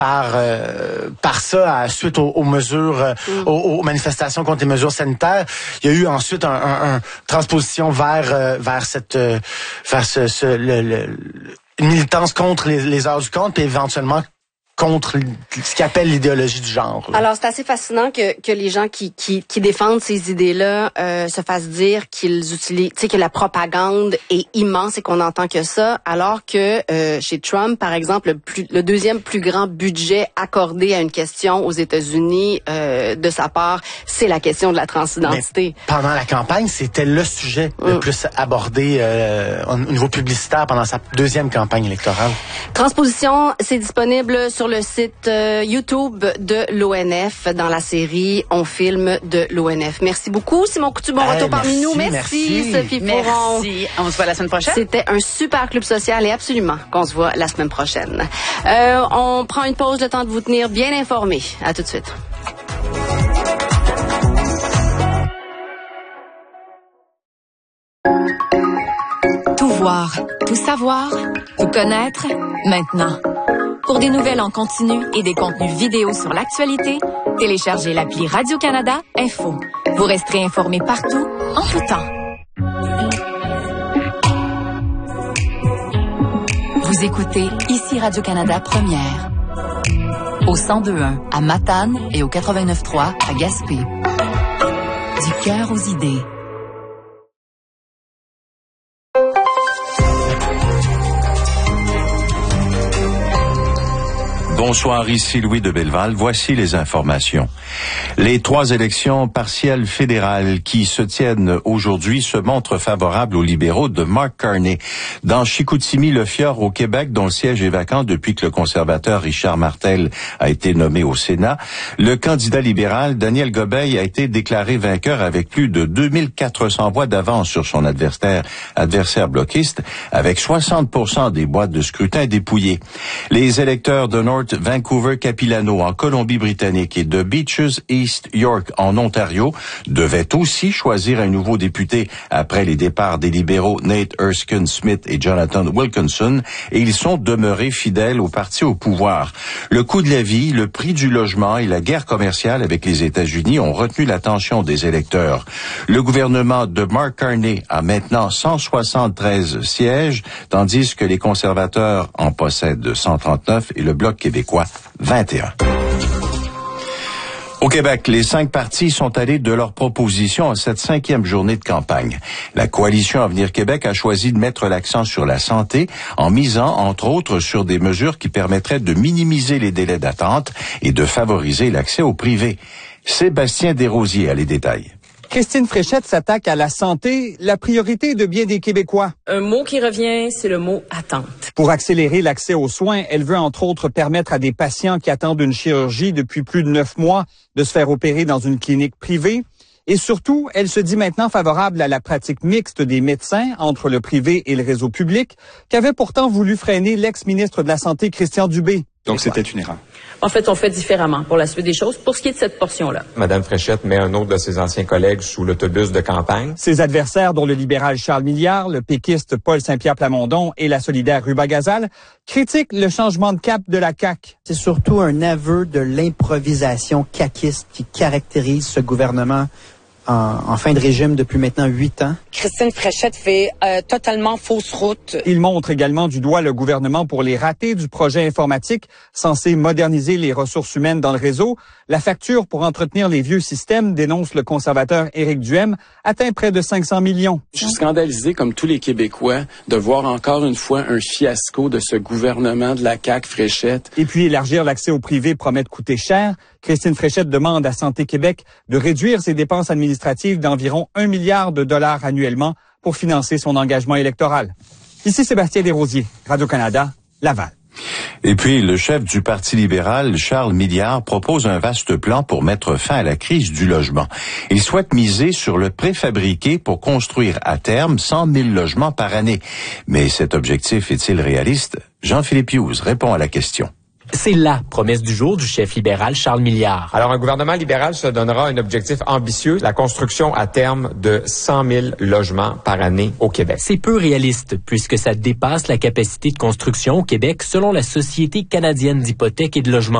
par ça, suite aux mesures, aux manifestations contre les mesures sanitaires. Il y a eu ensuite une transposition vers une militance contre les heures du compte, puis éventuellement contre ce qu'ils appellent l'idéologie du genre. Là. Alors, c'est assez fascinant que les gens qui défendent ces idées-là se fassent dire qu'ils utilisent, tu sais, que la propagande est immense et qu'on n'entend que ça, alors que chez Trump, par exemple, le deuxième plus grand budget accordé à une question aux États-Unis de sa part, c'est la question de la transidentité. Mais pendant la campagne, c'était le sujet le plus abordé au niveau publicitaire pendant sa deuxième campagne électorale. Transposition, c'est disponible sur le site YouTube de l'ONF dans la série On filme de l'ONF. Merci beaucoup. Simon Coutu, bon retour parmi nous. Merci Sophie Fauron. Merci. On se voit la semaine prochaine. C'était un super club social et absolument qu'on se voit la semaine prochaine. On prend une pause, le temps de vous tenir bien informés. À tout de suite. Tout voir, tout savoir, tout connaître, maintenant. Pour des nouvelles en continu et des contenus vidéo sur l'actualité, téléchargez l'appli Radio-Canada Info. Vous resterez informés partout, en tout temps. Vous écoutez ici Radio-Canada Première. Au 102.1 à Matane et au 89.3 à Gaspé. Du cœur aux idées. Bonsoir, ici Louis de Belleval. Voici les informations. Les 3 élections partielles fédérales qui se tiennent aujourd'hui se montrent favorables aux libéraux de Mark Carney. Dans Chicoutimi-Le-Fjord, au Québec, dont le siège est vacant depuis que le conservateur Richard Martel a été nommé au Sénat, le candidat libéral Daniel Gobeil a été déclaré vainqueur avec plus de 2400 voix d'avance sur son adversaire bloquiste, avec 60% des boîtes de scrutin dépouillées. Les électeurs de North Vancouver-Capilano en Colombie-Britannique et de Beaches East York en Ontario devaient aussi choisir un nouveau député après les départs des libéraux Nate Erskine Smith et Jonathan Wilkinson, et ils sont demeurés fidèles au parti au pouvoir. Le coût de la vie, le prix du logement et la guerre commerciale avec les États-Unis ont retenu l'attention des électeurs. Le gouvernement de Mark Carney a maintenant 173 sièges, tandis que les conservateurs en possèdent 139 et le Bloc québécois 21. Au Québec, les 5 partis sont allés de leur proposition à cette 5e journée de campagne. La coalition Avenir Québec a choisi de mettre l'accent sur la santé en misant, entre autres, sur des mesures qui permettraient de minimiser les délais d'attente et de favoriser l'accès au privé. Sébastien Desrosiers a les détails. Christine Fréchette s'attaque à la santé, la priorité de bien des Québécois. Un mot qui revient, c'est le mot attente. Pour accélérer l'accès aux soins, elle veut entre autres permettre à des patients qui attendent une chirurgie depuis plus de 9 mois de se faire opérer dans une clinique privée. Et surtout, elle se dit maintenant favorable à la pratique mixte des médecins entre le privé et le réseau public, qu'avait pourtant voulu freiner l'ex-ministre de la Santé Christian Dubé. Donc c'était une erreur. En fait, on fait différemment pour la suite des choses. Pour ce qui est de cette portion-là. Madame Fréchette met un autre de ses anciens collègues sous l'autobus de campagne. Ses adversaires, dont le libéral Charles Milliard, le péquiste Paul Saint-Pierre Plamondon et la solidaire Ruba Gazal, critiquent le changement de cap de la CAQ. C'est surtout un aveu de l'improvisation caquiste qui caractérise ce gouvernement en fin de régime depuis maintenant 8 ans. Christine Fréchette fait totalement fausse route. Il montre également du doigt le gouvernement pour les ratés du projet informatique censé moderniser les ressources humaines dans le réseau. La facture pour entretenir les vieux systèmes, dénonce le conservateur Éric Duhem, atteint près de 500 millions. Je suis scandalisé, comme tous les Québécois, de voir encore une fois un fiasco de ce gouvernement de la CAQ Fréchette. Et puis élargir l'accès au privé promet de coûter cher. Christine Fréchette demande à Santé Québec de réduire ses dépenses administratives d'environ 1 milliard de dollars annuellement pour financer son engagement électoral. Ici Sébastien Desrosiers, Radio-Canada, Laval. Et puis, le chef du Parti libéral, Charles Milliard, propose un vaste plan pour mettre fin à la crise du logement. Il souhaite miser sur le préfabriqué pour construire à terme 100 000 logements par année. Mais cet objectif est-il réaliste? Jean-Philippe Hughes répond à la question. C'est la promesse du jour du chef libéral Charles Milliard. Alors, un gouvernement libéral se donnera un objectif ambitieux, la construction à terme de 100 000 logements par année au Québec. C'est peu réaliste, puisque ça dépasse la capacité de construction au Québec selon la Société canadienne d'hypothèques et de logement.